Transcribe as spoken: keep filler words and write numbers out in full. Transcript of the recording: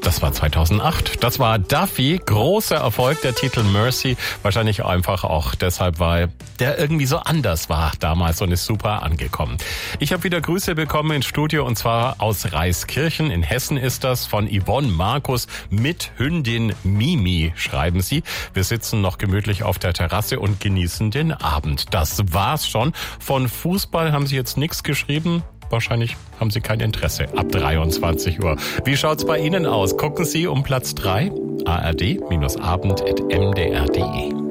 Das war zweitausendacht. Das war Duffy. Großer Erfolg, der Titel Mercy. Wahrscheinlich einfach auch deshalb, weil der irgendwie so anders war damals und ist super angekommen. Ich habe wieder Grüße bekommen ins Studio und zwar aus Reiskirchen. In Hessen ist das von Yvonne Markus mit Hündin Mimi, schreiben sie. Wir sitzen noch gemütlich auf der Terrasse und genießen den Abend. Das war's schon. Von Fußball haben sie jetzt nichts geschrieben. Wahrscheinlich haben Sie kein Interesse ab dreiundzwanzig Uhr. Wie schaut's bei Ihnen aus? Gucken Sie um Platz drei, a r d Bindestrich abend punkt m d r punkt d e.